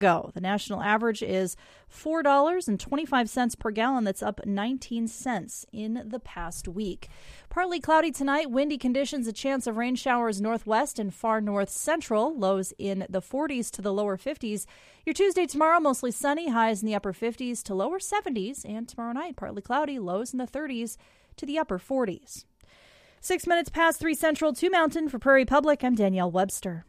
go. The national average is $4.25 per gallon. That's up 19 cents in the past week. Partly cloudy tonight, windy conditions, a chance of rain showers northwest and far north central, lows in the 40s to the lower 50s. Your Tuesday tomorrow, mostly sunny, highs in the upper 50s to lower 70s, and tomorrow night, partly cloudy, lows in the 30s to the upper 40s. 6 minutes past 3 Central, 2 Mountain. For Prairie Public, I'm Danielle Webster.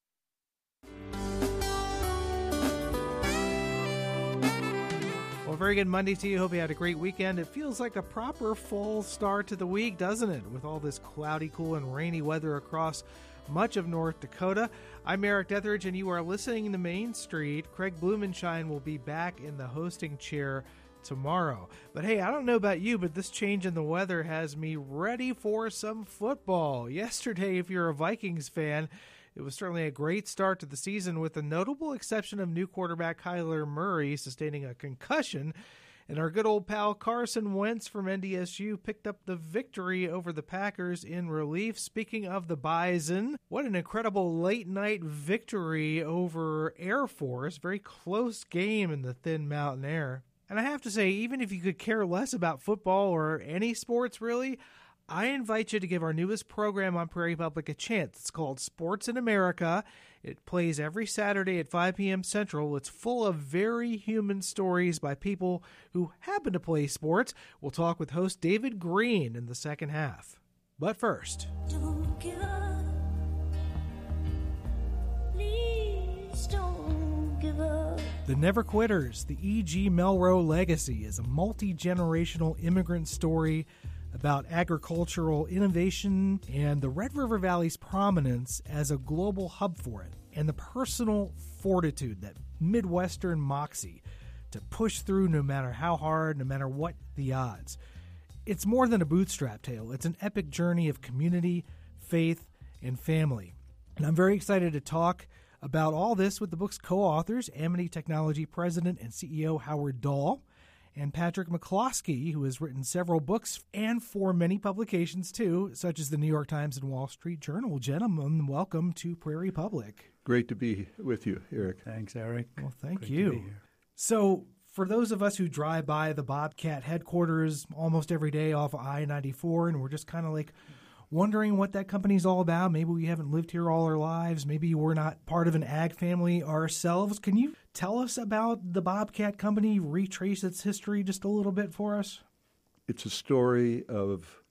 Well, very good Monday to you. Hope you had a great weekend. It feels like a proper fall start to the week, doesn't it? With all this cloudy, cool, and rainy weather across much of North Dakota. I'm Eric Etheridge, and you are listening to Main Street. Craig Blumenshine will be back in the hosting chair tomorrow. But hey, I don't know about you, but this change in the weather has me ready for some football. Yesterday, if you're a Vikings fan, it was certainly a great start to the season, with the notable exception of new quarterback Kyler Murray sustaining a concussion. And our good old pal Carson Wentz from NDSU picked up the victory over the Packers in relief. Speaking of the Bison, what an incredible late-night victory over Air Force. Very close game in the thin mountain air. And I have to say, even if you could care less about football or any sports really, I invite you to give our newest program on Prairie Public a chance. It's called Sports in America. It plays every Saturday at 5 p.m. Central. It's full of very human stories by people who happen to play sports. We'll talk with host David Green in the second half. But first, don't give up. Please don't give up. The Never Quitters, the E.G. Melrose Legacy, is a multi-generational immigrant story about agricultural innovation and the Red River Valley's prominence as a global hub for it, and the personal fortitude, that Midwestern moxie, to push through no matter how hard, no matter what the odds. It's more than a bootstrap tale. It's an epic journey of community, faith, and family. And I'm very excited to talk about all this with the book's co-authors, Amity Technology President and CEO Howard Dahl, and Patrick McCloskey, who has written several books and for many publications too, such as the New York Times and Wall Street Journal. Gentlemen, welcome to Prairie Public. Great to be with you, Eric. Thanks, Eric. Well, thank Great you. to be here. So, for those of us who drive by the Bobcat headquarters almost every day off of I-94, and we're just kind of like wondering what that company's all about. Maybe we haven't lived here all our lives. Maybe we're not part of an ag family ourselves. Can you tell us about the Bobcat Company, retrace its history just a little bit for us? It's a story of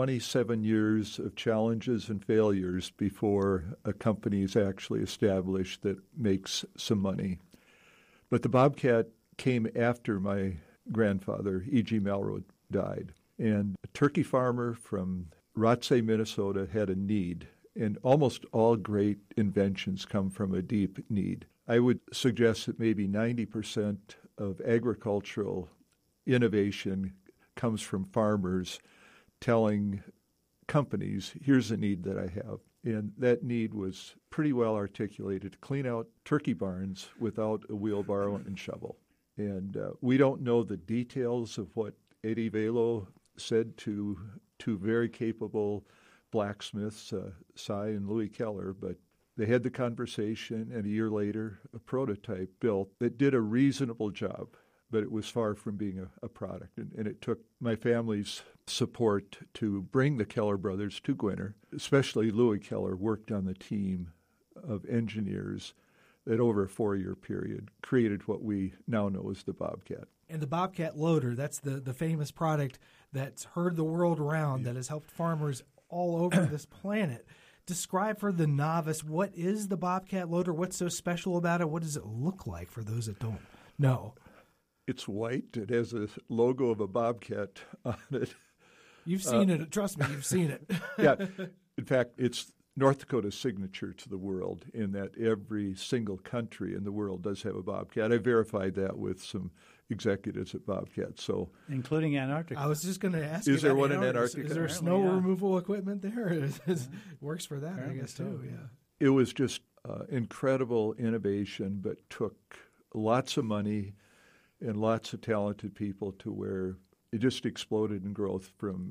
27 years of challenges and failures before a company is actually established that makes some money. But the Bobcat came after my grandfather, E.G. Melrose, died. And a turkey farmer from Rothsay, Minnesota, had a need, and almost all great inventions come from a deep need. I would suggest that maybe 90% of agricultural innovation comes from farmers telling companies, here's a need that I have. And that need was pretty well articulated: to clean out turkey barns without a wheelbarrow and shovel. And we don't know the details of what Eddie Velo said to two very capable blacksmiths, Cy and Louis Keller, but they had the conversation, and a year later, a prototype built that did a reasonable job, but it was far from being a product. And it took my family's support to bring the Keller brothers to Gwinner. Especially Louis Keller worked on the team of engineers that over a 4-year period created what we now know as the Bobcat. And the Bobcat loader, that's the famous product that's heard the world around, that has helped farmers all over this planet. Describe for the novice, what is the Bobcat loader? What's so special about it? What does it look like for those that don't know? It's white. It has a logo of a bobcat on it. You've seen it. Trust me, you've seen it. Yeah. In fact, it's North Dakota's signature to the world, in that every single country in the world does have a Bobcat. I verified that with some executives at Bobcat. So, including Antarctica. I was just going to ask Is you there about one in Antarctica? Antarctica? Is there Apparently, snow yeah. removal equipment there? It works for that, I Apparently guess, so, too. yeah. Yeah. it was just incredible innovation, but took lots of money and lots of talented people to where it just exploded in growth from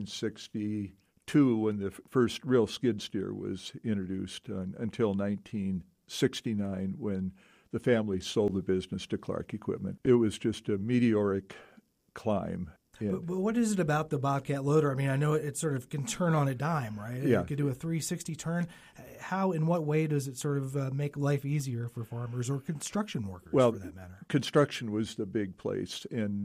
1962, when the first real skid steer was introduced, until 1969, when the family sold the business to Clark Equipment. It was just a meteoric climb. But what is it about the Bobcat loader? I mean, I know it sort of can turn on a dime, right? Yeah. It could do a 360 turn. How, in what way does it sort of make life easier for farmers or construction workers, for that matter? Construction was the big place, and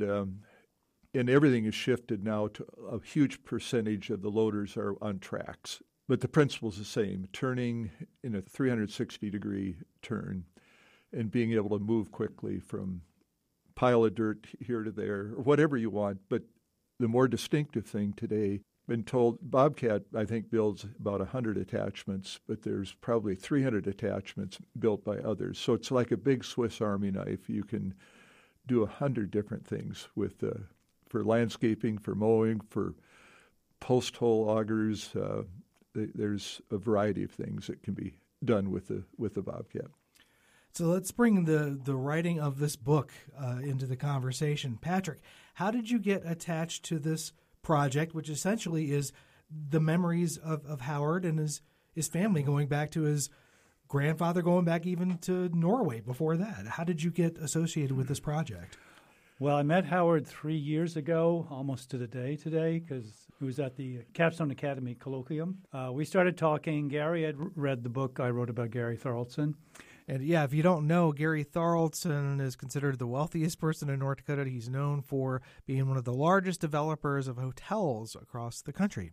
everything has shifted now to a huge percentage of the loaders are on tracks. But the principle's the same, turning in a 360-degree turn and being able to move quickly from pile of dirt here to there, or whatever you want. But the more distinctive thing today, been told, Bobcat, I think, builds about 100 attachments, but there's probably 300 attachments built by others. So it's like a big Swiss Army knife. You can do 100 different things with for landscaping, for mowing, for post-hole augers. There's a variety of things that can be done with the Bobcat. So let's bring the writing of this book into the conversation. Patrick, how did you get attached to this project, which essentially is the memories of Howard and his family, going back to his grandfather, going back even to Norway before that? How did you get associated with this project? Well, I met Howard 3 years ago, almost to the day today, because it was at the Capstone Academy Colloquium. We started talking. Gary had read the book I wrote about Gary Thoroldson. And yeah, if you don't know, Gary Thoroldson is considered the wealthiest person in North Dakota. He's known for being one of the largest developers of hotels across the country.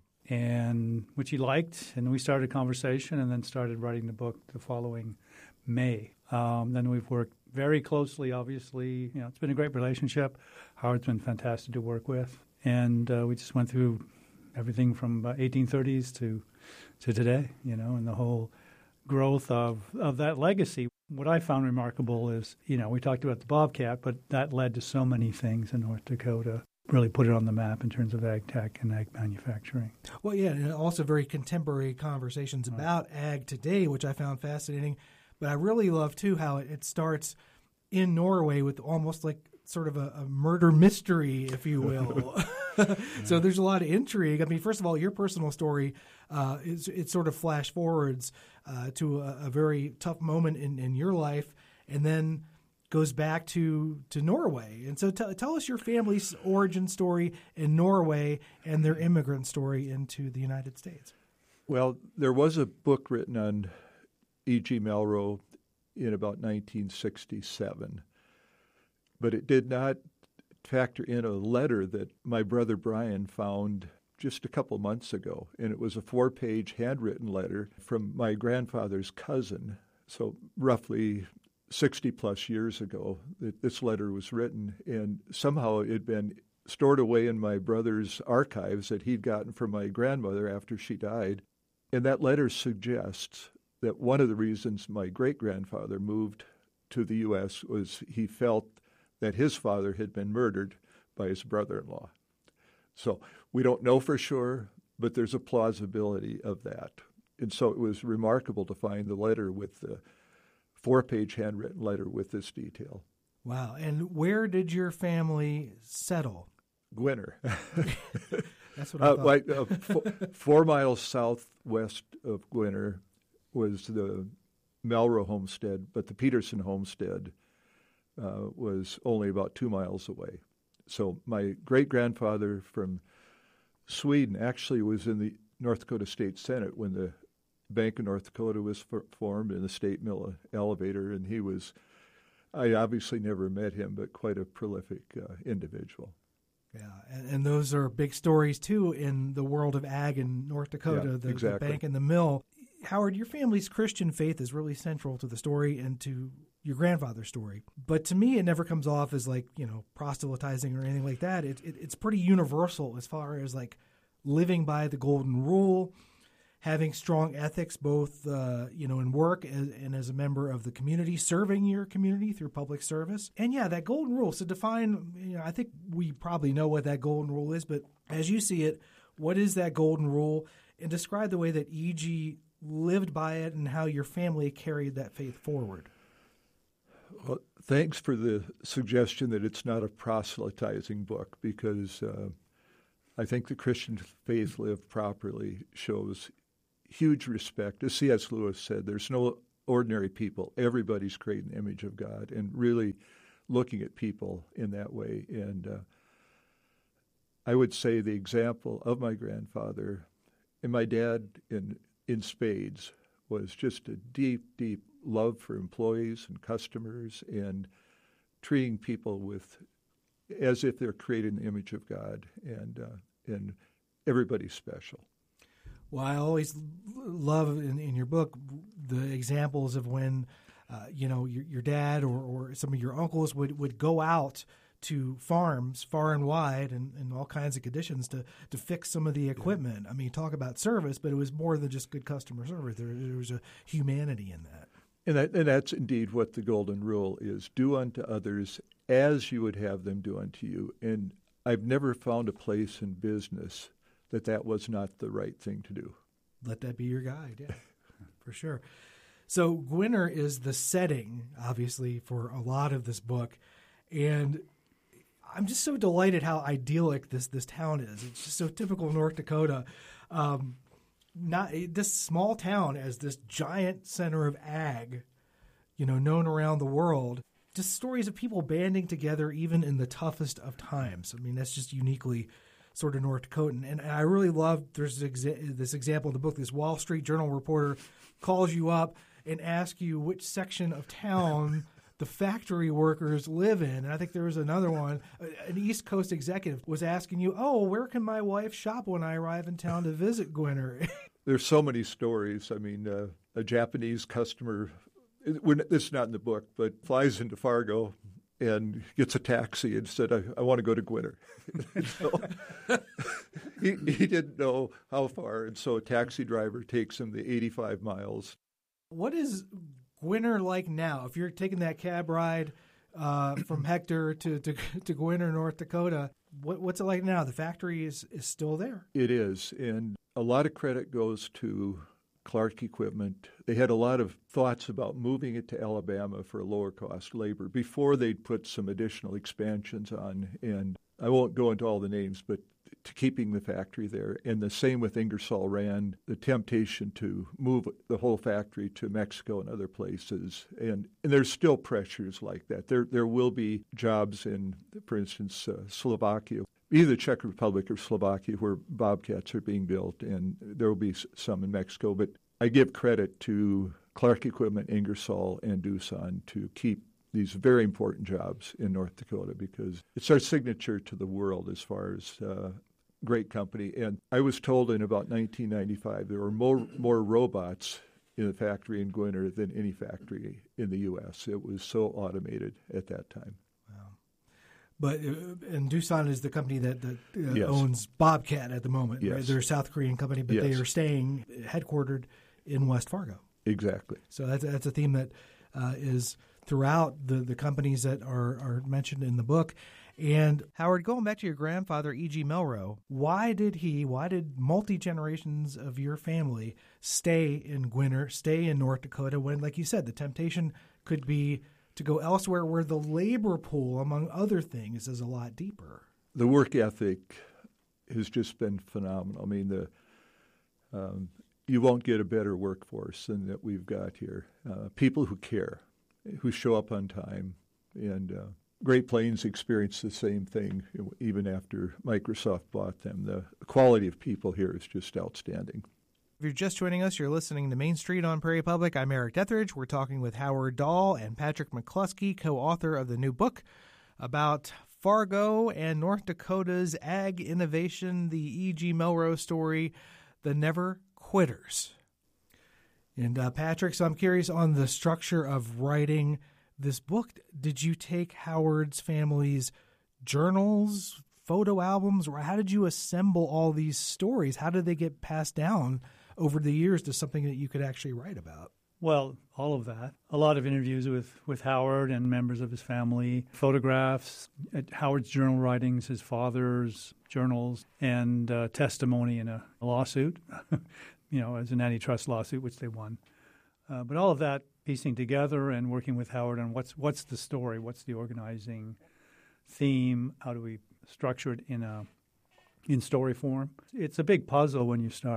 And which he liked, and we started a conversation and then started writing the book the following May. Then we've worked very closely, obviously. You know, it's been a great relationship. Howard's been fantastic to work with. And we just went through everything from 1830s to today, you know, and the whole growth of that legacy. What I found remarkable is, you know, we talked about the Bobcat, but that led to so many things in North Dakota, really put it on the map in terms of ag tech and ag manufacturing. Well, yeah, and also very contemporary conversations about ag today, which I found fascinating. But I really love, too, how it starts in Norway with almost like sort of a murder mystery, if you will. So there's a lot of intrigue. I mean, first of all, your personal story, it sort of flash forwards to a very tough moment in your life, and then goes back to Norway. And so tell us your family's origin story in Norway and their immigrant story into the United States. Well, there was a book written on E.G. Melrose in about 1967, but it did not factor in a letter that my brother Brian found just a couple months ago, and it was a 4-page handwritten letter from my grandfather's cousin. So roughly 60-plus years ago, this letter was written, and somehow it had been stored away in my brother's archives that he'd gotten from my grandmother after she died. And that letter suggests that one of the reasons my great-grandfather moved to the U.S. was he felt that his father had been murdered by his brother-in-law. So we don't know for sure, but there's a plausibility of that. And so it was remarkable to find the letter with the 4-page handwritten letter with this detail. Wow. And where did your family settle? Gwinner. That's what I thought. 4 miles southwest of Gwinner was the Melrose homestead, but the Peterson homestead was only about 2 miles away. So my great-grandfather from Sweden actually was in the North Dakota State Senate when the Bank of North Dakota was formed in the state mill elevator, and he was, I obviously never met him, but quite a prolific individual. Yeah, and those are big stories, too, in the world of ag in North Dakota, Yeah, exactly. The bank and the mill. Howard, your family's Christian faith is really central to the story and to your grandfather's story. But to me, it never comes off as like, you know, proselytizing or anything like that. It's pretty universal as far as like living by the golden rule, having strong ethics, both, in work and as a member of the community, serving your community through public service. And yeah, that golden rule. So define, I think we probably know what that golden rule is, but as you see it, what is that golden rule? And describe the way that E.G. lived by it and how your family carried that faith forward. Well, thanks for the suggestion that it's not a proselytizing book, because I think the Christian faith lived properly shows huge respect. As C.S. Lewis said, there's no ordinary people. Everybody's creating the image of God, and really looking at people in that way. And I would say the example of my grandfather and my dad in spades was just a deep, deep love for employees and customers and treating people as if they're creating the image of God, and everybody's special. Well, I always love in your book the examples of when, your dad or some of your uncles would go out to farms far and wide and in all kinds of conditions to fix some of the equipment. I mean, talk about service, but it was more than just good customer service. There was a humanity in that. And that's indeed what the golden rule is. Do unto others as you would have them do unto you. And I've never found a place in business that was not the right thing to do. Let that be your guide, yeah, for sure. So Gwinner is the setting, obviously, for a lot of this book. And I'm just so delighted how idyllic this town is. It's just so typical North Dakota. Not this small town as this giant center of ag, known around the world. Just stories of people banding together even in the toughest of times. I mean, that's just uniquely sort of North Dakotan. And I really love there's this example in the book. This Wall Street Journal reporter calls you up and asks you which section of town the factory workers live in. And I think there was another one. An East Coast executive was asking you, where can my wife shop when I arrive in town to visit Gwinner? There's so many stories. I mean, a Japanese customer, this is not in the book, but flies into Fargo and gets a taxi and said, I want to go to Gwinner. So he didn't know how far, and so a taxi driver takes him the 85 miles. What is Gwinner like now? If you're taking that cab ride from Hector to Gwinner, North Dakota, what's it like now? The factory is still there. It is, and a lot of credit goes to Clark Equipment. They had a lot of thoughts about moving it to Alabama for lower cost labor before they'd put some additional expansions on. And I won't go into all the names, but to keeping the factory there. And the same with Ingersoll Rand, the temptation to move the whole factory to Mexico and other places. And there's still pressures like that. There will be jobs in, for instance, Slovakia, either the Czech Republic or Slovakia, where Bobcats are being built, and there will be some in Mexico. But I give credit to Clark Equipment, Ingersoll, and Doosan to keep these very important jobs in North Dakota, because it's our signature to the world as far as great company. And I was told in about 1995 there were more robots in the factory in Gwinner than any factory in the U.S. It was so automated at that time. But and Doosan is the company that Yes. owns Bobcat at the moment. Yes. Right? They're a South Korean company, but Yes. they are staying headquartered in West Fargo. Exactly. So that's a theme that is throughout the companies that are mentioned in the book. And Howard, going back to your grandfather, E.G. Melro, why did multi-generations of your family stay in Gwinner, stay in North Dakota when, like you said, the temptation could be to go elsewhere where the labor pool, among other things, is a lot deeper? The work ethic has just been phenomenal. I mean, you won't get a better workforce than that we've got here. People who care, who show up on time. And Great Plains experienced the same thing even after Microsoft bought them. The quality of people here is just outstanding. If you're just joining us, you're listening to Main Street on Prairie Public. I'm Eric Detheridge. We're talking with Howard Dahl and Patrick McCluskey, co-author of the new book about Fargo and North Dakota's ag innovation, the E.G. Melro story, The Never Quitters. And Patrick, so I'm curious on the structure of writing this book. Did you take Howard's family's journals, photo albums, or how did you assemble all these stories? How did they get passed down over the years to something that you could actually write about? Well, all of that. A lot of interviews with Howard and members of his family, photographs, Howard's journal writings, his father's journals, and testimony in a lawsuit, as an antitrust lawsuit, which they won. But all of that piecing together and working with Howard on what's the story, what's the organizing theme, how do we structure it in story form. It's a big puzzle when you start.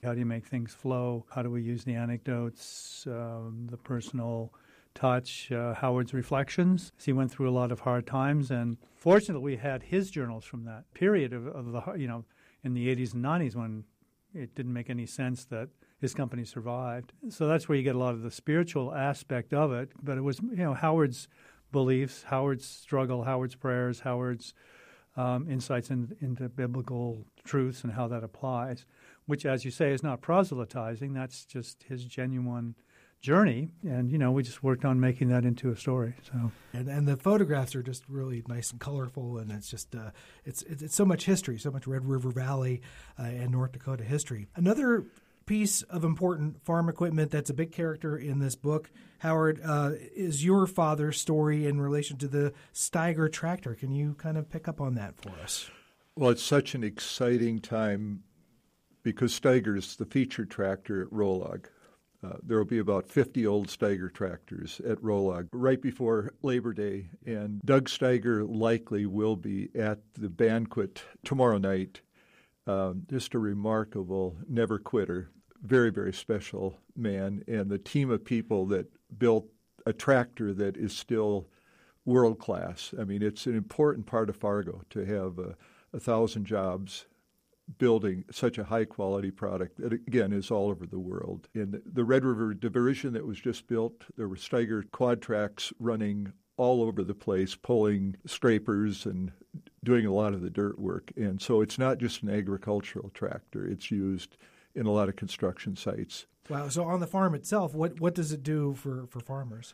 How do you make things flow? How do we use the anecdotes, the personal touch, Howard's reflections? He went through a lot of hard times, and fortunately we had his journals from that period of the, in the 80s and 90s when it didn't make any sense that his company survived. So that's where you get a lot of the spiritual aspect of it. But it was, Howard's beliefs, Howard's struggle, Howard's prayers, Howard's insights into biblical truths and how that applies, which, as you say, is not proselytizing. That's just his genuine journey. And, we just worked on making that into a story. So, and the photographs are just really nice and colorful, and it's just it's so much history, so much Red River Valley and North Dakota history. Another piece of important farm equipment that's a big character in this book, Howard, is your father's story in relation to the Steiger tractor. Can you kind of pick up on that for us? Well, it's such an exciting time because Steiger's the featured tractor at Rolog. There will be about 50 old Steiger tractors at Rolog right before Labor Day, and Doug Steiger likely will be at the banquet tomorrow night. Just a remarkable never-quitter, very, very special man, and the team of people that built a tractor that is still world-class. I mean, it's an important part of Fargo to have 1,000 jobs building such a high-quality product that, again, is all over the world. In the Red River diversion that was just built, there were Steiger quad tracks running all over the place, pulling scrapers and doing a lot of the dirt work. And so it's not just an agricultural tractor. It's used in a lot of construction sites. Wow. So on the farm itself, what does it do for farmers?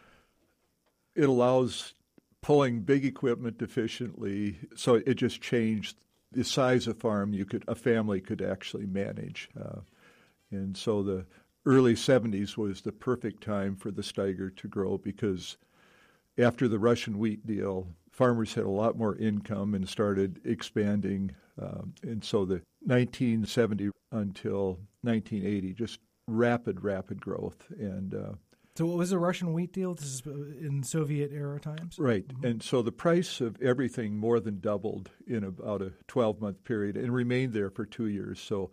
It allows pulling big equipment efficiently. So it just changed the size of farm a family could actually manage. And so the early 70s was the perfect time for the Steiger to grow because after the Russian wheat deal, farmers had a lot more income and started expanding. And so the 1970 until 1980, just rapid growth. And so what was the Russian wheat deal? This is in Soviet-era times? Right. Mm-hmm. And so the price of everything more than doubled in about a 12-month period and remained there for 2 years. So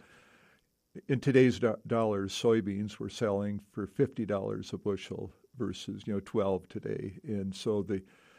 in today's dollars, soybeans were selling for $50 a bushel versus, $12 today. And so the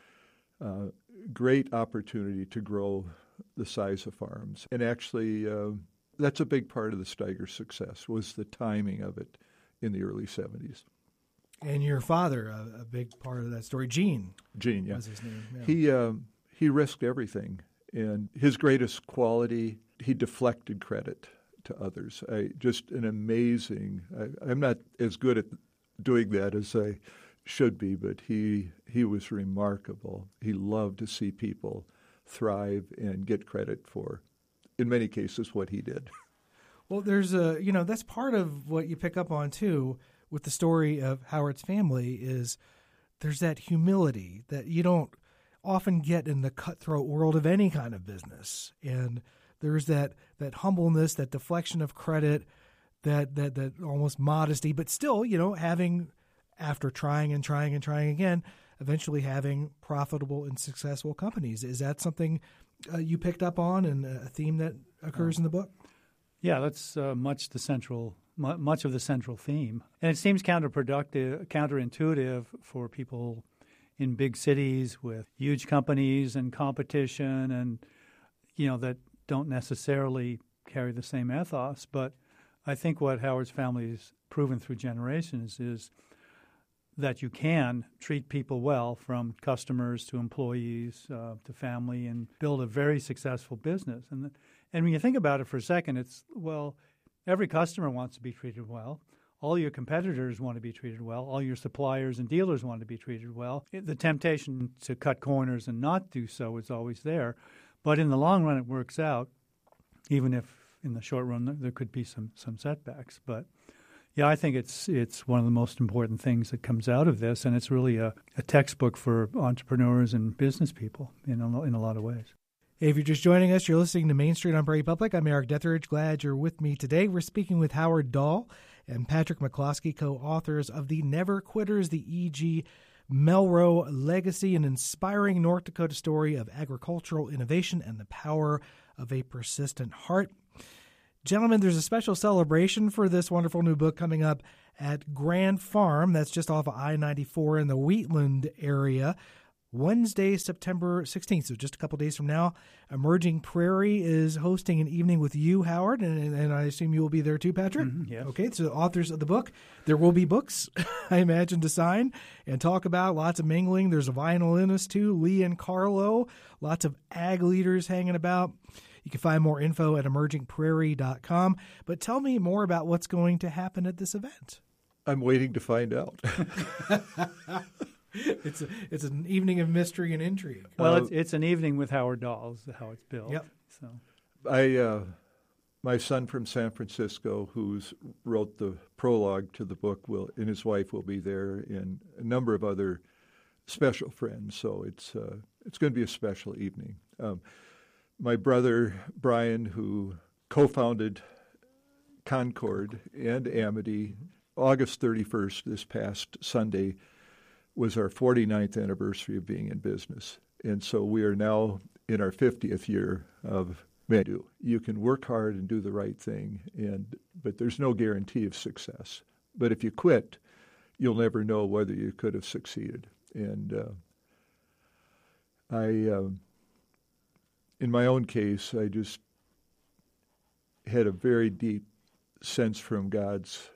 great opportunity to grow the size of farms. And actually, that's a big part of the Steiger success was the timing of it in the early 70s. And your father, a big part of that story, Gene. Gene, yeah. Was his name. Yeah. He risked everything. And his greatest quality, he deflected credit to others. Just an amazing, I'm not as good at doing that as I should be, but he was remarkable. He loved to see people thrive and get credit for, in many cases, what he did. Well, there's that's part of what you pick up on, too, with the story of Howard's family is there's that humility that you don't often get in the cutthroat world of any kind of business. And there's that humbleness, that deflection of credit, that almost modesty, but still, having, after trying again, eventually having profitable and successful companies. Is that something you picked up on and a theme that occurs in the book? Yeah, that's much of the central theme. And it seems counterintuitive for people in big cities with huge companies and competition and, that don't necessarily carry the same ethos. But I think what Howard's family has proven through generations is that you can treat people well, from customers to employees to family, and build a very successful business. And when you think about it for a second, every customer wants to be treated well. All your competitors want to be treated well. All your suppliers and dealers want to be treated well. The temptation to cut corners and not do so is always there. But in the long run, it works out, even if in the short run there could be some setbacks. But yeah, I think it's one of the most important things that comes out of this, and it's really a textbook for entrepreneurs and business people in a lot of ways. Hey, if you're just joining us, you're listening to Main Street on Prairie Public. I'm Eric Detheridge. Glad you're with me today. We're speaking with Howard Dahl and Patrick McCloskey, co-authors of The Never Quitters, the E.G. Melro Legacy, an inspiring North Dakota story of agricultural innovation and the power of a persistent heart. Gentlemen, there's a special celebration for this wonderful new book coming up at Grand Farm. That's just off of I-94 in the Wheatland area. Wednesday, September 16th, so just a couple days from now. Emerging Prairie is hosting an evening with you, Howard, and I assume you will be there too, Patrick? Mm-hmm, yes. Okay, so the authors of the book. There will be books, I imagine, to sign and talk about. Lots of mingling. There's a violinist, too, Lee and Carlo. Lots of ag leaders hanging about. You can find more info at emergingprairie.com. But tell me more about what's going to happen at this event. I'm waiting to find out. It's an evening of mystery and intrigue. Well, it's an evening with Howard Dahl, is how it's billed. Yep. So, my son from San Francisco, who's wrote the prologue to the book, and his wife will be there, and a number of other special friends. So it's going to be a special evening. My brother Brian, who co-founded Concord and Amity, August 31st, this past Sunday, was our 49th anniversary of being in business. And so we are now in our 50th year of Medu. You can work hard and do the right thing, but there's no guarantee of success. But if you quit, you'll never know whether you could have succeeded. And in my own case, I just had a very deep sense from God's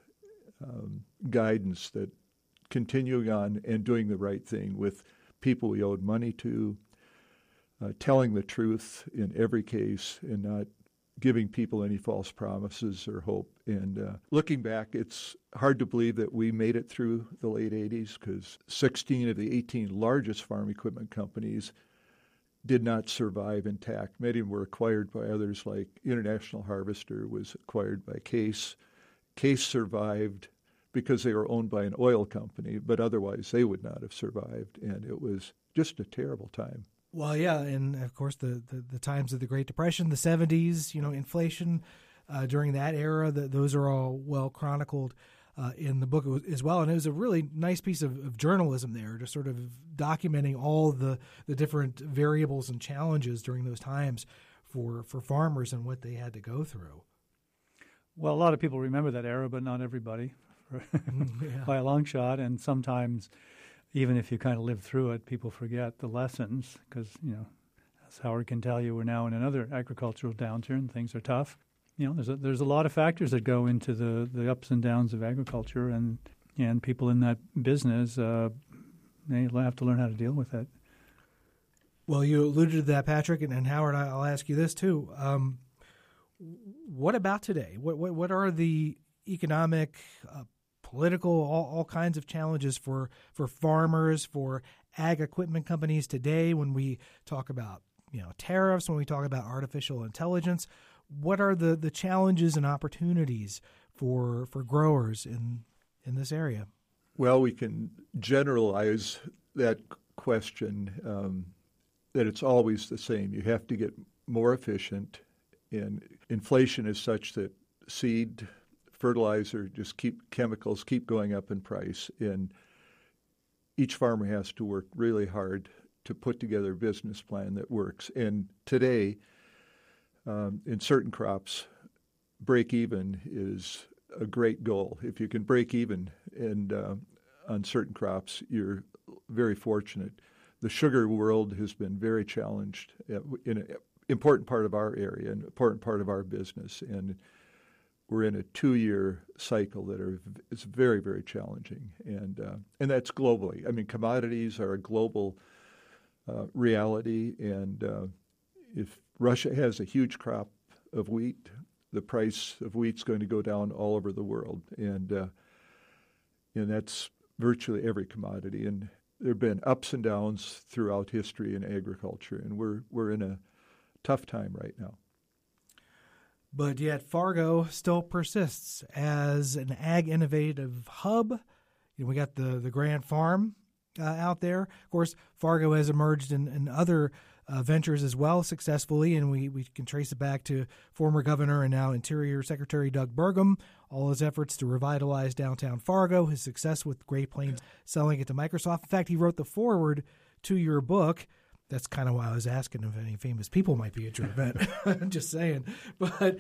guidance that continuing on and doing the right thing with people we owed money to, telling the truth in every case and not giving people any false promises or hope. And looking back, it's hard to believe that we made it through the late 80s because 16 of the 18 largest farm equipment companies did not survive intact. Many of them were acquired by others, like International Harvester was acquired by Case. Case survived because they were owned by an oil company, but otherwise they would not have survived, and it was just a terrible time. Well, yeah, and of course the times of the Great Depression, the 70s, inflation during that era, those are all well chronicled in the book as well. And it was a really nice piece of journalism there, just sort of documenting all the different variables and challenges during those times for farmers and what they had to go through. Well, a lot of people remember that era, but not everybody. By a long shot, and sometimes even if you kind of live through it, people forget the lessons because, as Howard can tell you, we're now in another agricultural downturn. Things are tough. There's a lot of factors that go into the ups and downs of agriculture, and people in that business, they have to learn how to deal with it. Well, you alluded to that, Patrick, and Howard, I'll ask you this too. What about today? What are the economic, political, all kinds of challenges for farmers, for ag equipment companies today when we talk about tariffs, when we talk about artificial intelligence? What are the challenges and opportunities for growers in this area? Well, we can generalize that question that it's always the same. You have to get more efficient, and inflation is such that seed, fertilizer, chemicals keep going up in price, and each farmer has to work really hard to put together a business plan that works. And today, in certain crops, break even is a great goal. If you can break even on certain crops, you're very fortunate. The sugar world has been very challenged in an important part of our area, an important part of our business, and we're in a 2-year cycle is very, very challenging, and that's globally. I mean, commodities are a global reality, and if Russia has a huge crop of wheat, the price of wheat's going to go down all over the world, and that's virtually every commodity. And there have been ups and downs throughout history in agriculture, and we're in a tough time right now. But yet Fargo still persists as an ag innovative hub. We got the Grand Farm out there. Of course, Fargo has emerged in other ventures as well successfully, and we can trace it back to former Governor and now Interior Secretary Doug Burgum, all his efforts to revitalize downtown Fargo, his success with Great Plains selling it to Microsoft. In fact, he wrote the foreword to your book. That's kind of why I was asking if any famous people might be at your event. I'm just saying. But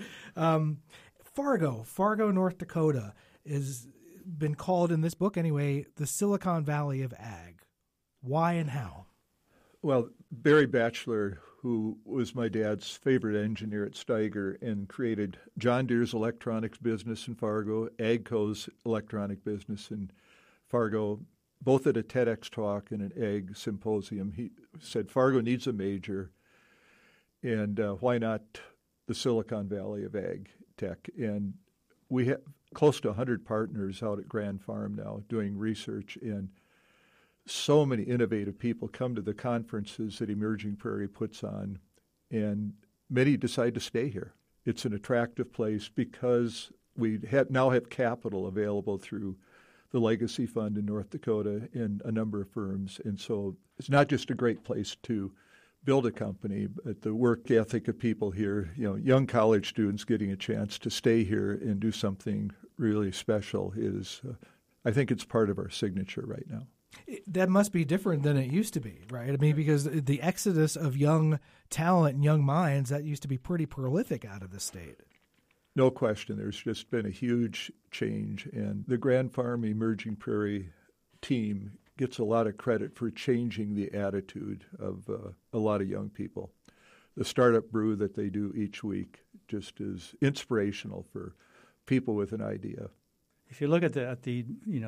Fargo, North Dakota, is been called in this book anyway, the Silicon Valley of ag. Why and how? Well, Barry Batchelor, who was my dad's favorite engineer at Steiger and created John Deere's electronics business in Fargo, AGCO's electronic business in Fargo, both at a TEDx talk and an ag symposium. He said Fargo needs a major, and why not the Silicon Valley of ag tech? And we have close to 100 partners out at Grand Farm now doing research, and so many innovative people come to the conferences that Emerging Prairie puts on, and many decide to stay here. It's an attractive place because we now have capital available through the Legacy Fund in North Dakota and a number of firms. And so it's not just a great place to build a company, but the work ethic of people here, young college students getting a chance to stay here and do something really special is, I think it's part of our signature right now. That must be different than it used to be, right? I mean, because the exodus of young talent and young minds, that used to be pretty prolific out of the state. No question. There's just been a huge change, and the Grand Farm Emerging Prairie team gets a lot of credit for changing the attitude of a lot of young people. The startup brew that they do each week just is inspirational for people with an idea. If you look at the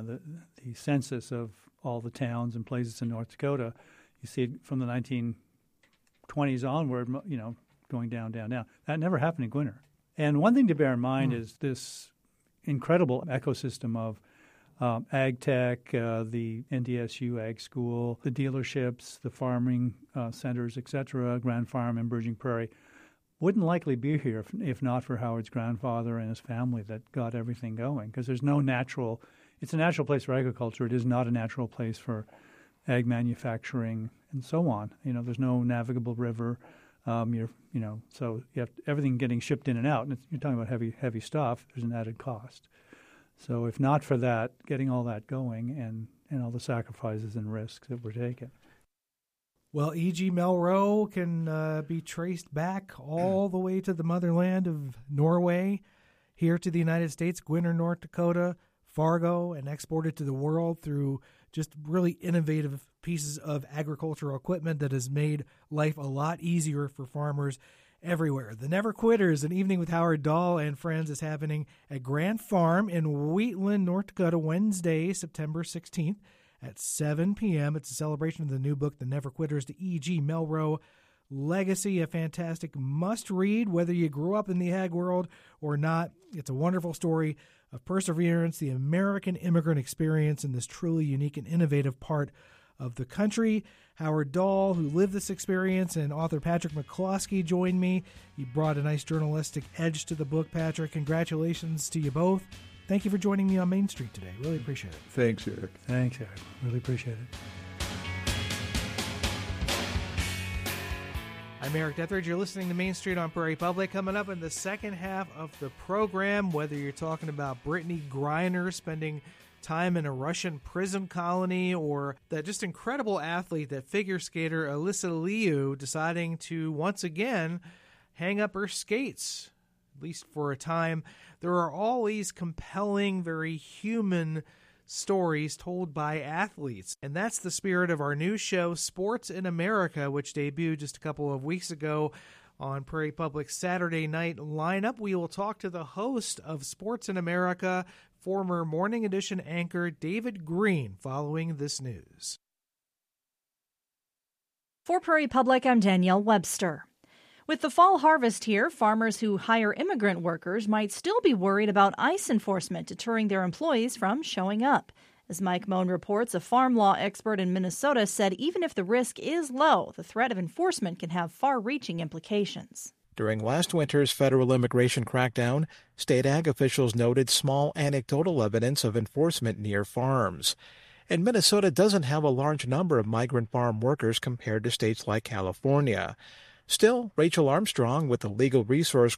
census of all the towns and places in North Dakota, you see it from the 1920s onward, going down. That never happened in Gwinner. And one thing to bear in mind is this incredible ecosystem of ag tech, the NDSU Ag School, the dealerships, the farming centers, etc., Grand Farm, Emerging Prairie, wouldn't likely be here if not for Howard's grandfather and his family that got everything going, because there's no natural – it's a natural place for agriculture. It is not a natural place for ag manufacturing and so on. There's no navigable river. So you have everything getting shipped in and out, and you're talking about heavy stuff. There's an added cost. So if not for that, getting all that going and all the sacrifices and risks that were taken. Well, E.G. Melro can be traced back all the way to the motherland of Norway, here to the United States, Gwinner, North Dakota, Fargo, and exported to the world through just really innovative pieces of agricultural equipment that has made life a lot easier for farmers everywhere. The Never Quitters, an evening with Howard Dahl and friends, is happening at Grand Farm in Wheatland, North Dakota, Wednesday, September 16th. At 7 p.m. It's a celebration of the new book, The Never Quitters, the E.G. Melro Legacy, a fantastic must-read, whether you grew up in the ag world or not. It's a wonderful story of perseverance, the American immigrant experience in this truly unique and innovative part of the country. Howard Dahl, who lived this experience, and author Patrick McCloskey joined me. He brought a nice journalistic edge to the book, Patrick. Congratulations to you both. Thank you for joining me on Main Street today. Really appreciate it. Thanks, Eric. Thanks, Eric. Really appreciate it. I'm Eric Detheridge. You're listening to Main Street on Prairie Public. Coming up in the second half of the program, whether you're talking about Brittany Griner spending time in a Russian prison colony, or that just incredible athlete, that figure skater Alyssa Liu, deciding to once again hang up her skates, at least for a time. There are all these compelling, very human stories told by athletes. And that's the spirit of our new show, Sports in America, which debuted just a couple of weeks ago on Prairie Public's Saturday night lineup. We will talk to the host of Sports in America, former Morning Edition anchor David Green, following this news. For Prairie Public, I'm Danielle Webster. With the fall harvest here, farmers who hire immigrant workers might still be worried about ICE enforcement deterring their employees from showing up. As Mike Moan reports, a farm law expert in Minnesota said even if the risk is low, the threat of enforcement can have far-reaching implications. During last winter's federal immigration crackdown, state ag officials noted small anecdotal evidence of enforcement near farms. And Minnesota doesn't have a large number of migrant farm workers compared to states like California. Still, Rachel Armstrong with the legal resource group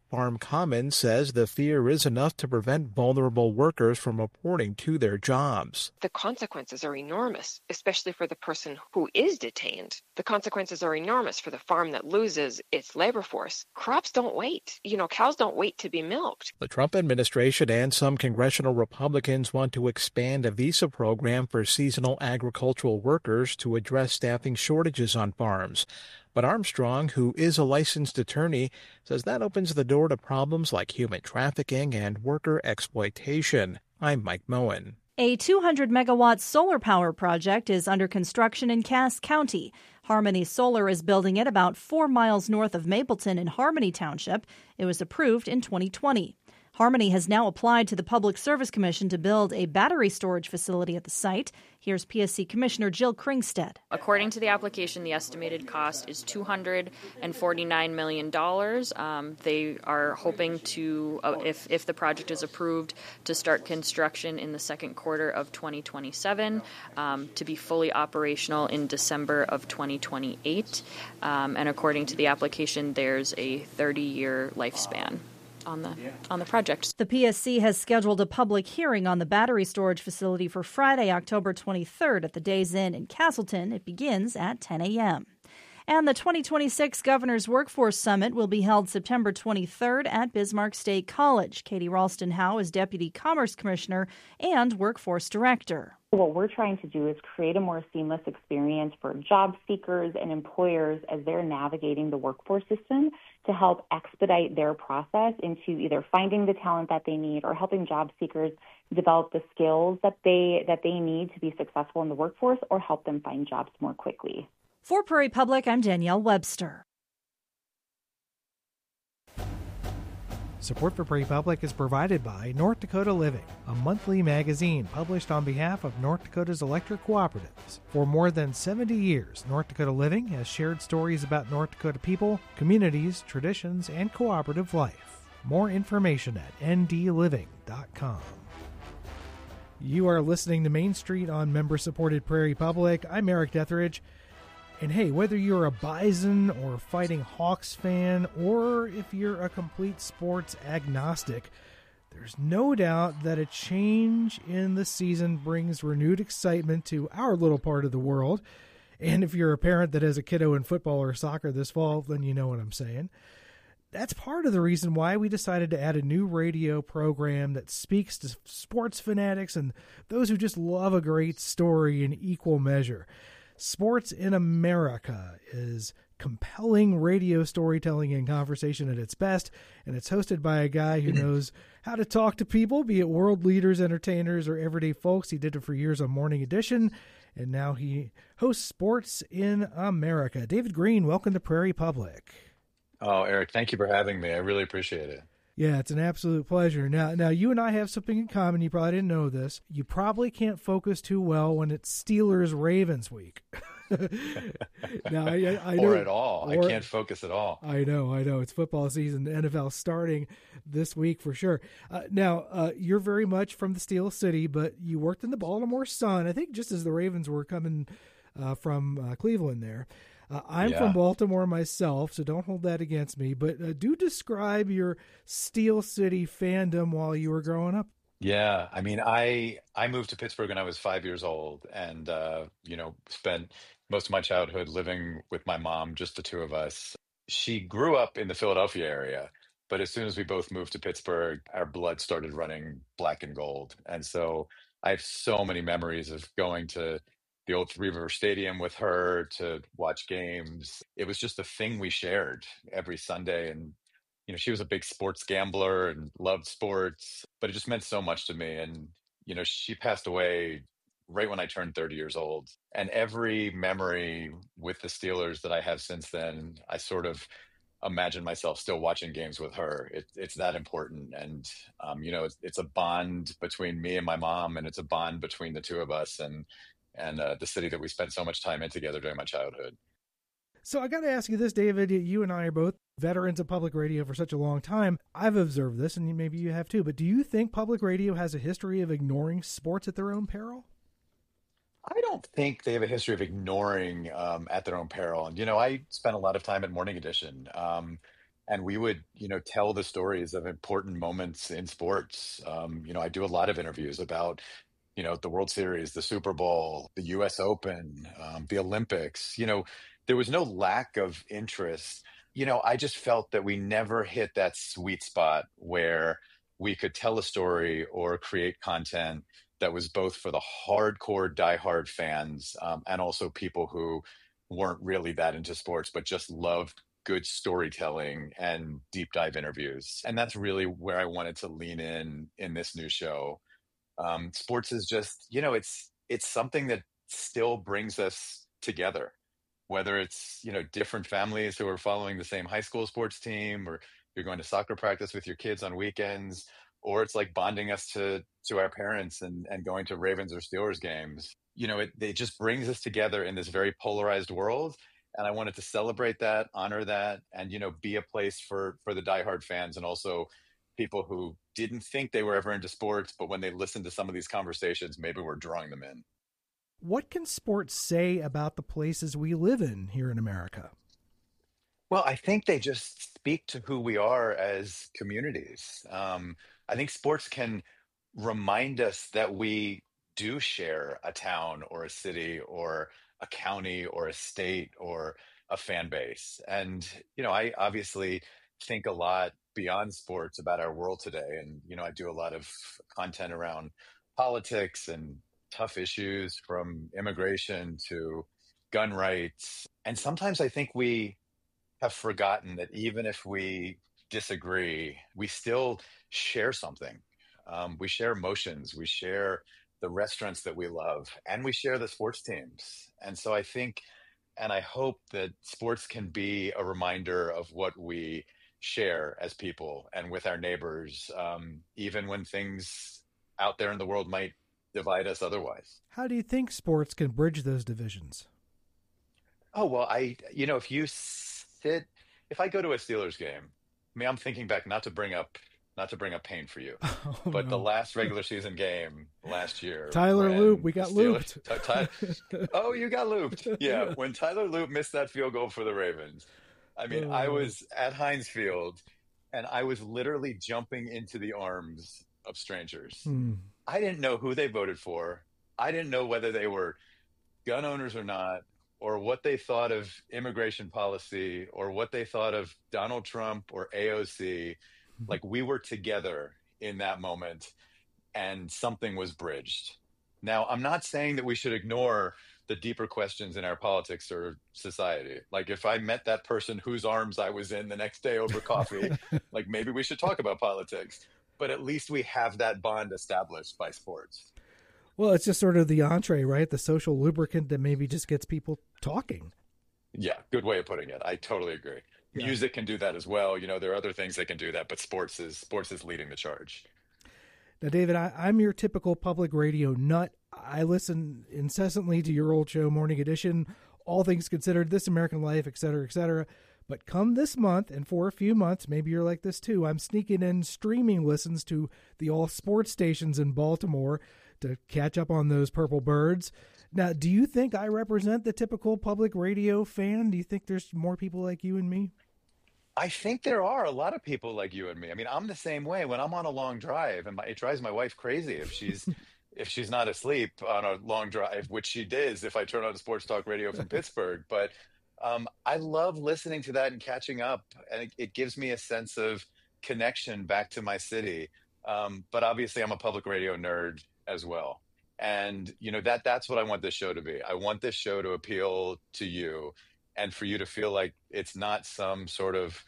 Farm Commons says the fear is enough to prevent vulnerable workers from reporting to their jobs. The consequences are enormous, especially for the person who is detained. The consequences are enormous for the farm that loses its labor force. Crops don't wait. Cows don't wait to be milked. The Trump administration and some congressional Republicans want to expand a visa program for seasonal agricultural workers to address staffing shortages on farms. But Armstrong, who is a licensed attorney, says that opens the door to problems like human trafficking and worker exploitation. I'm Mike Moen. A 200-megawatt solar power project is under construction in Cass County. Harmony Solar is building it about 4 miles north of Mapleton in Harmony Township. It was approved in 2020. Harmony has now applied to the Public Service Commission to build a battery storage facility at the site. Here's PSC Commissioner Jill Kringstead. According to the application, the estimated cost is $249 million. They are hoping to, if the project is approved, to start construction in the second quarter of 2027, to be fully operational in December of 2028. And according to the application, there's a 30-year lifespan on the project. The PSC has scheduled a public hearing on the battery storage facility for Friday, October 23rd at the Days Inn in Castleton. It begins at 10 a.m. And the 2026 Governor's Workforce Summit will be held September 23rd at Bismarck State College. Katie Ralston-Howe is Deputy Commerce Commissioner and Workforce Director. What we're trying to do is create a more seamless experience for job seekers and employers as they're navigating the workforce system to help expedite their process into either finding the talent that they need or helping job seekers develop the skills that they need to be successful in the workforce or help them find jobs more quickly. For Prairie Public, I'm Danielle Webster. Support for Prairie Public is provided by North Dakota Living, a monthly magazine published on behalf of North Dakota's electric cooperatives. For more than 70 years, North Dakota Living has shared stories about North Dakota people, communities, traditions, and cooperative life. More information at ndliving.com. You are listening to Main Street on member-supported Prairie Public. I'm Eric Detheridge. And hey, whether you're a Bison or Fighting Hawks fan, or if you're a complete sports agnostic, there's no doubt that a change in the season brings renewed excitement to our little part of the world. And if you're a parent that has a kiddo in football or soccer this fall, then you know what I'm saying. That's part of the reason why we decided to add a new radio program that speaks to sports fanatics and those who just love a great story in equal measure. Sports in America is compelling radio storytelling and conversation at its best, and it's hosted by a guy who knows how to talk to people, be it world leaders, entertainers, or everyday folks. He did it for years on Morning Edition, and now he hosts Sports in America. David Green, welcome to Prairie Public. Oh, Eric, thank you for having me. I really appreciate it. Yeah, it's an absolute pleasure. Now, you and I have something in common. You probably didn't know this. You probably can't focus too well when it's Steelers-Ravens week. Now, I know, or at all. I can't focus at all. I know. It's football season. The NFL starting this week for sure. Now, you're very much from the Steel City, but you worked in the Baltimore Sun, I think just as the Ravens were coming from Cleveland there. I'm from Baltimore myself, so don't hold that against me. But do describe your Steel City fandom while you were growing up. Yeah, I mean, I moved to Pittsburgh when I was 5 years old, and spent most of my childhood living with my mom, just the two of us. She grew up in the Philadelphia area, but as soon as we both moved to Pittsburgh, our blood started running black and gold, and so I have so many memories of going to the old Three River Stadium with her to watch games. It was just a thing we shared every Sunday. And, she was a big sports gambler and loved sports, but it just meant so much to me. And, she passed away right when I turned 30 years old. And every memory with the Steelers that I have since then, I sort of imagine myself still watching games with her. It's that important. And, it's a bond between me and my mom, and it's a bond between the two of us. And the city that we spent so much time in together during my childhood. So I got to ask you this, David. You and I are both veterans of public radio for such a long time. I've observed this, and maybe you have too, but do you think public radio has a history of ignoring sports at their own peril? I don't think they have a history of ignoring at their own peril. And, I spent a lot of time at Morning Edition. and we would, tell the stories of important moments in sports. I do a lot of interviews about, the World Series, the Super Bowl, the U.S. Open, the Olympics. There was no lack of interest. I just felt that we never hit that sweet spot where we could tell a story or create content that was both for the hardcore, diehard fans, and also people who weren't really that into sports, but just loved good storytelling and deep dive interviews. And that's really where I wanted to lean in this new show. Sports is just, it's something that still brings us together, whether it's, different families who are following the same high school sports team, or you're going to soccer practice with your kids on weekends, or it's like bonding us to our parents and going to Ravens or Steelers games. It just brings us together in this very polarized world. And I wanted to celebrate that, honor that, and, be a place for the diehard fans, and also people who didn't think they were ever into sports, but when they listened to some of these conversations, maybe we're drawing them in. What can sports say about the places we live in here in America? Well, I think they just speak to who we are as communities. I think sports can remind us that we do share a town or a city or a county or a state or a fan base. And, I obviously think a lot beyond sports about our world today. And, I do a lot of content around politics and tough issues, from immigration to gun rights. And sometimes I think we have forgotten that even if we disagree, we still share something. We share emotions, we share the restaurants that we love, and we share the sports teams. And so I think, and I hope that sports can be a reminder of what we share as people and with our neighbors, even when things out there in the world might divide us otherwise. How do you think sports can bridge those divisions? Oh, well, if I go to a Steelers game, I'm thinking back, not to bring up pain for you, but the last regular season game last year, Tyler Loop, we got looped. Oh, you got looped. Yeah. When Tyler Loop missed that field goal for the Ravens, I was at Heinz Field and I was literally jumping into the arms of strangers. I didn't know who they voted for. I didn't know whether they were gun owners or not, or what they thought of immigration policy, or what they thought of Donald Trump or AOC. Like, we were together in that moment and something was bridged. Now, I'm not saying that we should ignore the deeper questions in our politics or society. Like, if I met that person whose arms I was in the next day over coffee, like, maybe we should talk about politics, but at least we have that bond established by sports. Well, it's just sort of the entree, right? The social lubricant that maybe just gets people talking. Yeah, good way of putting it. I totally agree. Yeah. Music can do that as well. There are other things that can do that, but sports is leading the charge. Now, David, I'm your typical public radio nut. I listen incessantly to your old show, Morning Edition, All Things Considered, This American Life, et cetera, et cetera. But come this month, and for a few months, maybe you're like this too, I'm sneaking in streaming listens to the all sports stations in Baltimore to catch up on those purple birds. Now, do you think I represent the typical public radio fan? Do you think there's more people like you and me? I think there are a lot of people like you and me. I'm the same way. When I'm on a long drive, and it drives my wife crazy if she's not asleep on a long drive, which she does if I turn on sports talk radio from Pittsburgh. But I love listening to that and catching up, and it gives me a sense of connection back to my city. But obviously, I'm a public radio nerd as well. And, that's what I want this show to be. I want this show to appeal to you and for you to feel like it's not some sort of,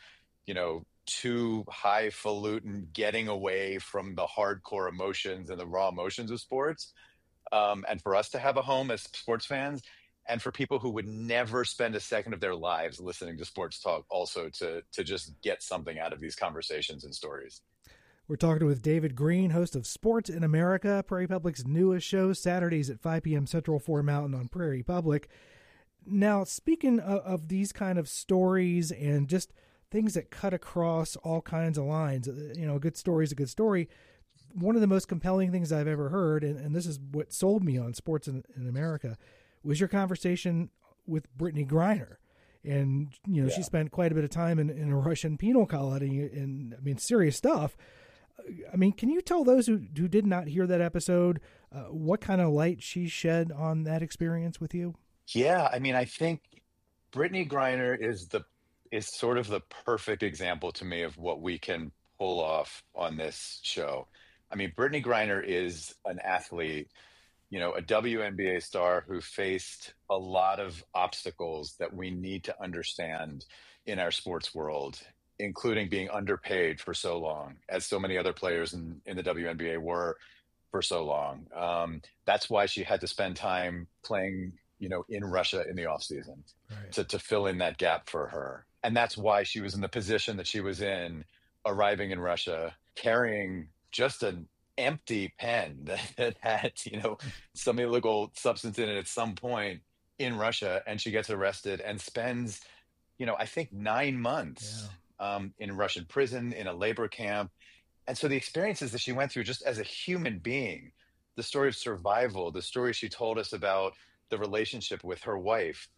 too highfalutin getting away from the hardcore emotions and the raw emotions of sports. And for us to have a home as sports fans, and for people who would never spend a second of their lives listening to sports talk also to just get something out of these conversations and stories. We're talking with David Green, host of Sports in America, Prairie Public's newest show, Saturdays at 5 p.m. Central, 4 Mountain on Prairie Public. Now, speaking of these kind of stories and just things that cut across all kinds of lines, a good story is a good story. One of the most compelling things I've ever heard, and this is what sold me on Sports in America, was your conversation with Brittany Griner. and she spent quite a bit of time in a Russian penal colony, and I mean, serious stuff. I mean, can you tell those who did not hear that episode what kind of light she shed on that experience with you? Yeah, I mean, I think Brittany Griner is sort of the perfect example to me of what we can pull off on this show. I mean, Brittany Griner is an athlete, a WNBA star who faced a lot of obstacles that we need to understand in our sports world, including being underpaid for so long, as so many other players in the WNBA were for so long. That's why she had to spend time playing, in Russia in the off season, right, to fill in that gap for her. And that's why she was in the position that she was in, arriving in Russia, carrying just an empty pen that had, some illegal substance in it at some point in Russia. And she gets arrested and spends, I think 9 months in Russian prison, in a labor camp. And so the experiences that she went through just as a human being, the story of survival, the story she told us about the relationship with her wife,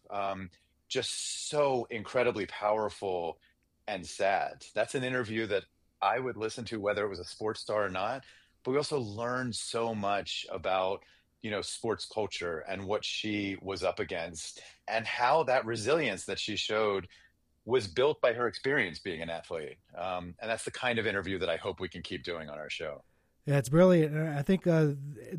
just so incredibly powerful and sad. That's an interview that I would listen to whether it was a sports star or not. But we also learned so much about, sports culture and what she was up against, and how that resilience that she showed was built by her experience being an athlete. And that's the kind of interview that I hope we can keep doing on our show. Yeah, it's brilliant. I think the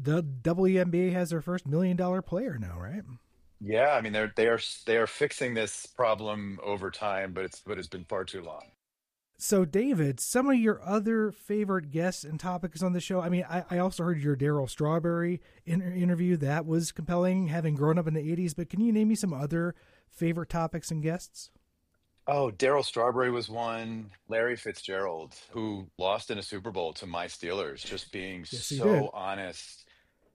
WNBA has their first $1 million player now, right? Yeah, I mean they are fixing this problem over time, but it's been far too long. So, David, some of your other favorite guests and topics on the show. I mean, I also heard your Darryl Strawberry interview. That was compelling, having grown up in the 80s. But can you name me some other favorite topics and guests? Oh, Darryl Strawberry was one. Larry Fitzgerald, who lost in a Super Bowl to my Steelers, just being so honest,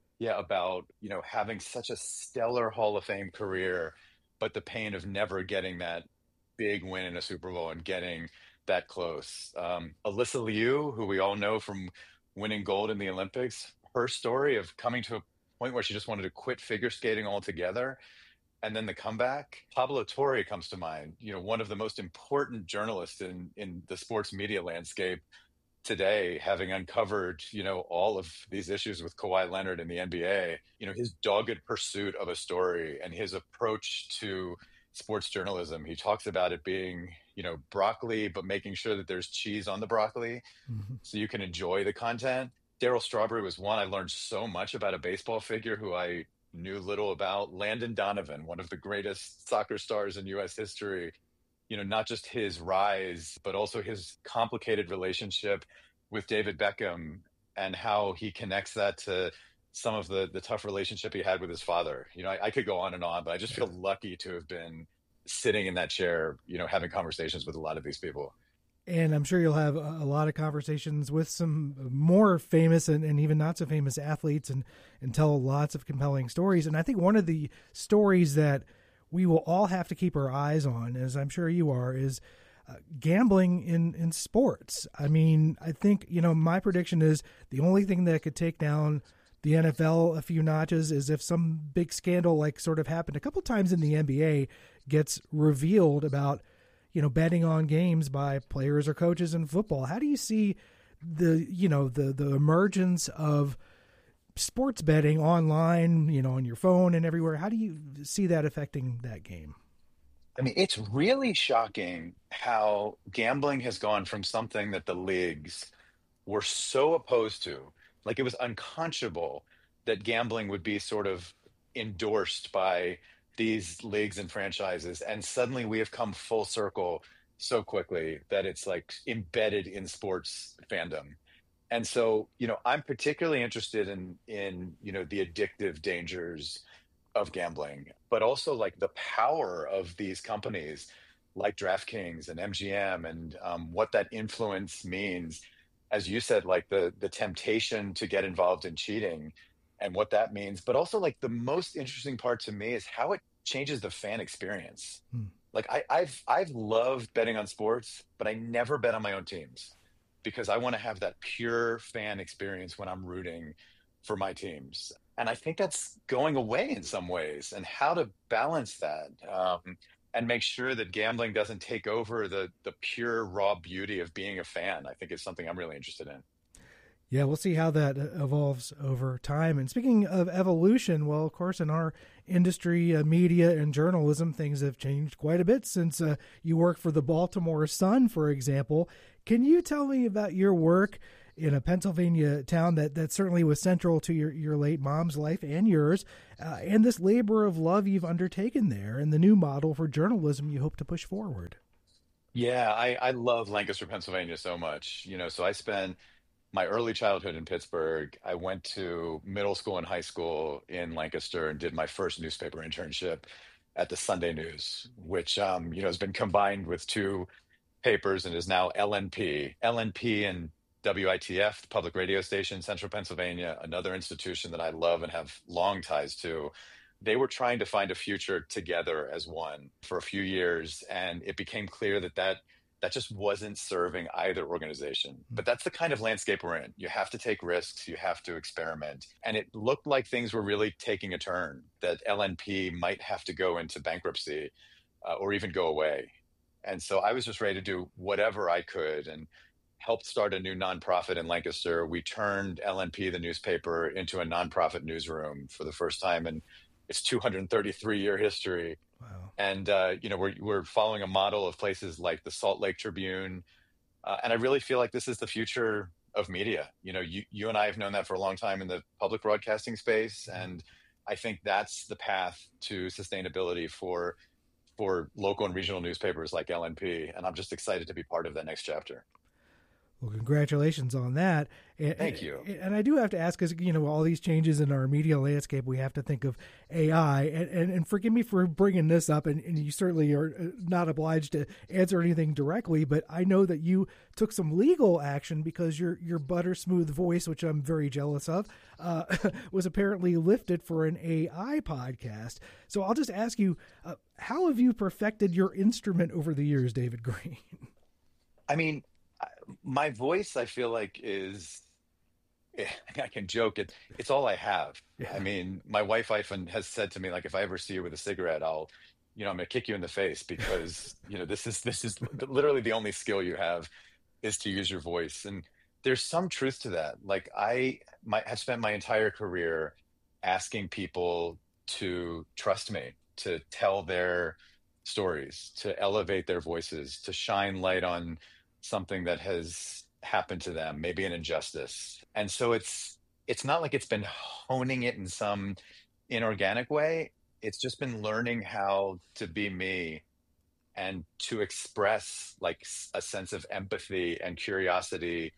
about, having such a stellar Hall of Fame career, but the pain of never getting that big win in a Super Bowl and getting that close. Alyssa Liu, who we all know from winning gold in the Olympics, her story of coming to a point where she just wanted to quit figure skating altogether, and then the comeback. Pablo Torre comes to mind, one of the most important journalists in the sports media landscape today, having uncovered, all of these issues with Kawhi Leonard in the NBA, his dogged pursuit of a story and his approach to sports journalism. He talks about it being, broccoli, but making sure that there's cheese on the broccoli so you can enjoy the content. Darryl Strawberry was one. I learned so much about a baseball figure who I knew little about. Landon Donovan, one of the greatest soccer stars in U.S. history, not just his rise, but also his complicated relationship with David Beckham and how he connects that to some of the tough relationship he had with his father. I could go on and on, but I just feel lucky to have been sitting in that chair, having conversations with a lot of these people. And I'm sure you'll have a lot of conversations with some more famous and even not so famous athletes and tell lots of compelling stories. And I think one of the stories that we will all have to keep our eyes on, as I'm sure you are, is gambling in sports. I mean, I think, my prediction is the only thing that could take down the NFL a few notches is if some big scandal like sort of happened a couple times in the NBA gets revealed about, betting on games by players or coaches in football. How do you see the emergence of sports betting online, on your phone and everywhere? How do you see that affecting that game? I mean, it's really shocking how gambling has gone from something that the leagues were so opposed to. Like, it was unconscionable that gambling would be sort of endorsed by these leagues and franchises. And suddenly we have come full circle so quickly that it's like embedded in sports fandom. And so, I'm particularly interested in the addictive dangers of gambling, but also like the power of these companies like DraftKings and MGM and what that influence means. As you said, like the temptation to get involved in cheating and what that means. But also, like, the most interesting part to me is how it changes the fan experience. Like, I've loved betting on sports, but I never bet on my own teams because I want to have that pure fan experience when I'm rooting for my teams. And I think that's going away in some ways, and how to balance that. and make sure that gambling doesn't take over the pure raw beauty of being a fan, I think is something I'm really interested in. Yeah, we'll see how that evolves over time. And speaking of evolution, well, of course, in our industry, media and journalism, things have changed quite a bit since you work for the Baltimore Sun, for example. Can you tell me about your work in a Pennsylvania town that certainly was central to your late mom's life and yours, and this labor of love you've undertaken there and the new model for journalism you hope to push forward? Yeah, I love Lancaster, Pennsylvania so much. So I spent my early childhood in Pittsburgh. I went to middle school and high school in Lancaster and did my first newspaper internship at the Sunday News, which has been combined with two papers and is now LNP. LNP and WITF, the public radio station, Central Pennsylvania, another institution that I love and have long ties to. They were trying to find a future together as one for a few years, and it became clear that just wasn't serving either organization. But that's the kind of landscape we're in. You have to take risks. You have to experiment. And it looked like things were really taking a turn, that LNP might have to go into bankruptcy or even go away. And so I was just ready to do whatever I could and helped start a new nonprofit in Lancaster. We turned LNP, the newspaper, into a nonprofit newsroom for the first time in its 233-year history. Wow. And, we're following a model of places like the Salt Lake Tribune. And I really feel like this is the future of media. You and I have known that for a long time in the public broadcasting space. And I think that's the path to sustainability for local and regional newspapers like LNP. And I'm just excited to be part of that next chapter. Well, congratulations on that. Thank you. And I do have to ask, because, all these changes in our media landscape, we have to think of AI. And forgive me for bringing this up, and you certainly are not obliged to answer anything directly, but I know that you took some legal action because your butter smooth voice, which I'm very jealous of, was apparently lifted for an AI podcast. So I'll just ask you, how have you perfected your instrument over the years, David Greene? I mean, my voice, I feel like I can joke it's all I have. Yeah. I mean, my wife often has said to me, like, if I ever see you with a cigarette, I'm going to kick you in the face because, this is literally the only skill you have is to use your voice. And there's some truth to that. Like I have spent my entire career asking people to trust me, to tell their stories, to elevate their voices, to shine light on something that has happened to them, maybe an injustice. And so it's not like it's been honing it in some inorganic way. It's just been learning how to be me and to express like a sense of empathy and curiosity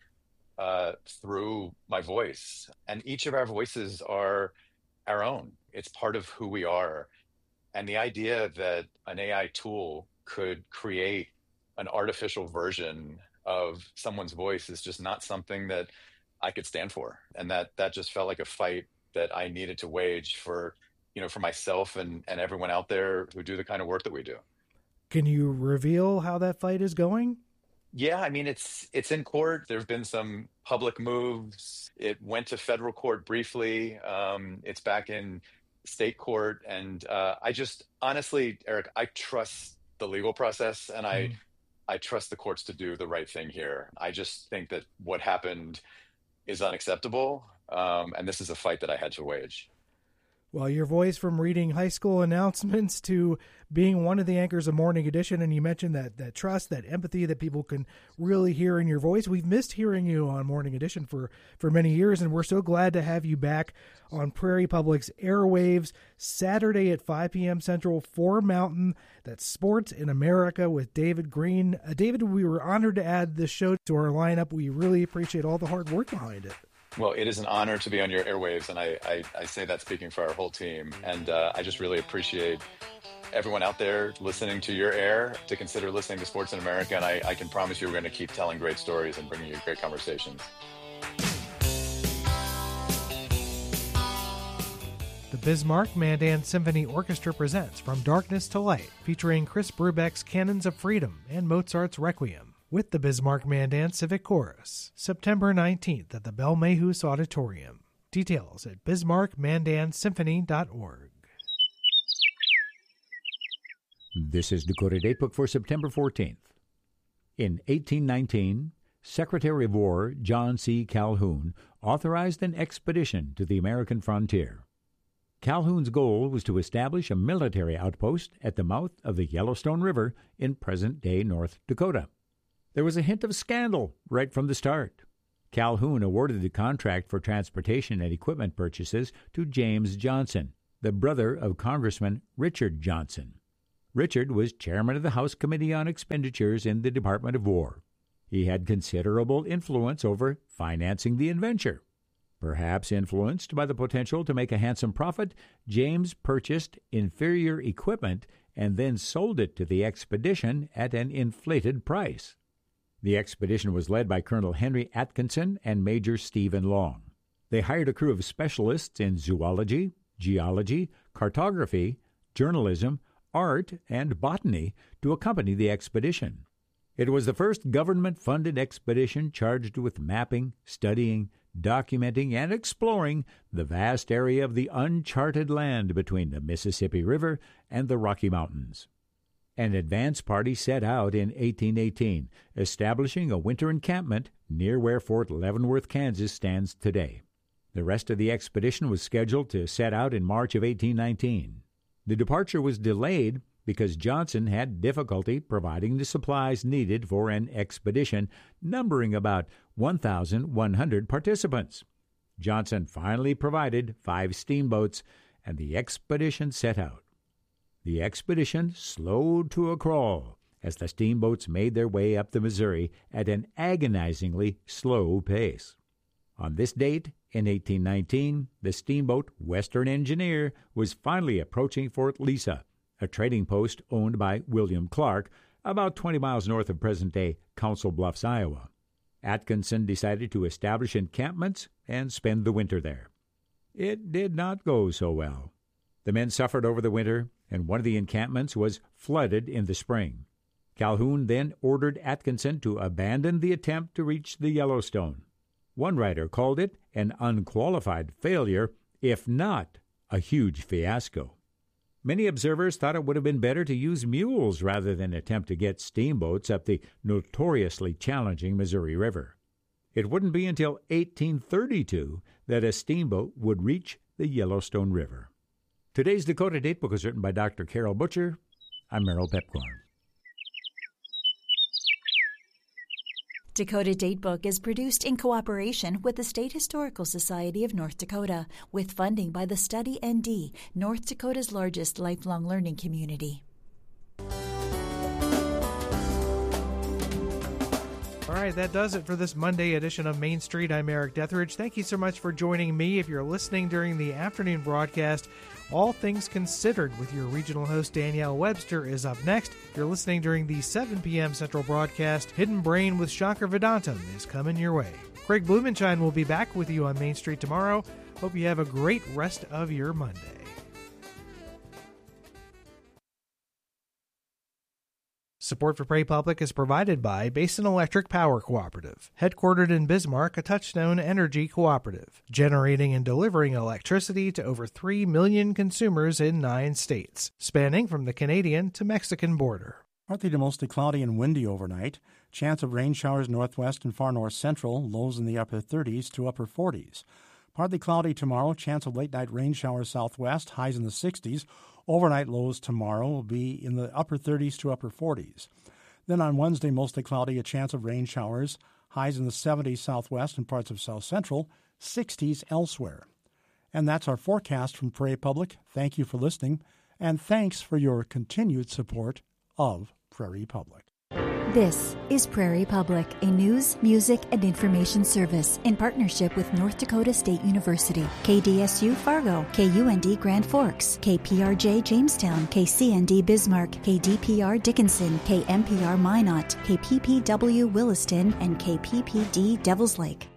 through my voice. And each of our voices are our own. It's part of who we are. And the idea that an AI tool could create an artificial version of someone's voice is just not something that I could stand for. And that just felt like a fight that I needed to wage for myself and everyone out there who do the kind of work that we do. Can you reveal how that fight is going? Yeah, I mean, it's in court. There have been some public moves. It went to federal court briefly. It's back in state court. And I just, honestly, Eric, I trust the legal process and I trust the courts to do the right thing here. I just think that what happened is unacceptable. And this is a fight that I had to wage. Well, your voice from reading high school announcements to being one of the anchors of Morning Edition, and you mentioned that trust, that empathy that people can really hear in your voice. We've missed hearing you on Morning Edition for many years, and we're so glad to have you back on Prairie Public's airwaves Saturday at 5 p.m. Central, 4 Mountain. That's Sports in America with David Greene. David, we were honored to add this show to our lineup. We really appreciate all the hard work behind it. Well, it is an honor to be on your airwaves, and I say that speaking for our whole team. And I just really appreciate everyone out there listening to your air to consider listening to Sports in America. And I can promise you we're going to keep telling great stories and bringing you great conversations. The Bismarck Mandan Symphony Orchestra presents From Darkness to Light, featuring Chris Brubeck's Canons of Freedom and Mozart's Requiem, with the Bismarck Mandan Civic Chorus, September 19th at the Belle Mayhus Auditorium. Details at bismarckmandansymphony.org. This is Dakota Datebook for September 14th. In 1819, Secretary of War John C. Calhoun authorized an expedition to the American frontier. Calhoun's goal was to establish a military outpost at the mouth of the Yellowstone River in present-day North Dakota. There was a hint of scandal right from the start. Calhoun awarded the contract for transportation and equipment purchases to James Johnson, the brother of Congressman Richard Johnson. Richard was chairman of the House Committee on Expenditures in the Department of War. He had considerable influence over financing the adventure. Perhaps influenced by the potential to make a handsome profit, James purchased inferior equipment and then sold it to the expedition at an inflated price. The expedition was led by Colonel Henry Atkinson and Major Stephen Long. They hired a crew of specialists in zoology, geology, cartography, journalism, art, and botany to accompany the expedition. It was the first government-funded expedition charged with mapping, studying, documenting, and exploring the vast area of the uncharted land between the Mississippi River and the Rocky Mountains. An advance party set out in 1818, establishing a winter encampment near where Fort Leavenworth, Kansas stands today. The rest of the expedition was scheduled to set out in March of 1819. The departure was delayed because Johnson had difficulty providing the supplies needed for an expedition numbering about 1,100 participants. Johnson finally provided 5 steamboats, and the expedition set out. The expedition slowed to a crawl as the steamboats made their way up the Missouri at an agonizingly slow pace. On this date, in 1819, the steamboat Western Engineer was finally approaching Fort Lisa, a trading post owned by William Clark, about 20 miles north of present-day Council Bluffs, Iowa. Atkinson decided to establish encampments and spend the winter there. It did not go so well. The men suffered over the winter, and one of the encampments was flooded in the spring. Calhoun then ordered Atkinson to abandon the attempt to reach the Yellowstone. One writer called it an unqualified failure, if not a huge fiasco. Many observers thought it would have been better to use mules rather than attempt to get steamboats up the notoriously challenging Missouri River. It wouldn't be until 1832 that a steamboat would reach the Yellowstone River. Today's Dakota Datebook was written by Dr. Carol Butcher. I'm Merrill Pepcorn. Dakota Datebook is produced in cooperation with the State Historical Society of North Dakota, with funding by the Study ND, North Dakota's largest lifelong learning community. All right, that does it for this Monday edition of Main Street. I'm Eric Detheridge. Thank you so much for joining me. If you're listening during the afternoon broadcast, All Things Considered with your regional host Danielle Webster is up next. If you're listening during the 7 p.m. Central broadcast, Hidden Brain with Shankar Vedantam is coming your way. Craig Blumenshine will be back with you on Main Street tomorrow. Hope you have a great rest of your Monday. Support for Prairie Public is provided by Basin Electric Power Cooperative, headquartered in Bismarck, a Touchstone Energy cooperative, generating and delivering electricity to over 3 million consumers in 9 states, spanning from the Canadian to Mexican border. Partly to mostly cloudy and windy overnight. Chance of rain showers northwest and far north central, lows in the upper 30s to upper 40s. Partly cloudy tomorrow, chance of late-night rain showers southwest, highs in the 60s. Overnight lows tomorrow will be in the upper 30s to upper 40s. Then on Wednesday, mostly cloudy, a chance of rain showers, highs in the 70s southwest and parts of south central, 60s elsewhere. And that's our forecast from Prairie Public. Thank you for listening, and thanks for your continued support of Prairie Public. This is Prairie Public, a news, music, and information service in partnership with North Dakota State University, KDSU Fargo, KUND Grand Forks, KPRJ Jamestown, KCND Bismarck, KDPR Dickinson, KMPR Minot, KPPW Williston, and KPPD Devils Lake.